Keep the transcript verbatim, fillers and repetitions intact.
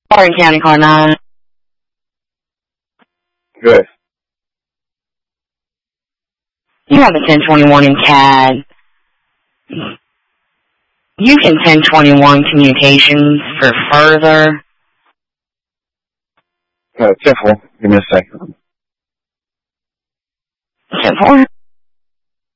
Sorry, County Car nine. Good. You have a ten twenty-one in C A D. You can ten twenty-one communications for further. Uh, ten four. Give me a second. ten four.